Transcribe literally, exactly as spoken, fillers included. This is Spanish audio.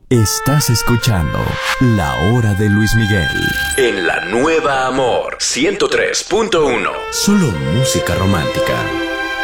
Estás escuchando La Hora de Luis Miguel en la Nueva Amor ciento tres punto uno. Solo música romántica.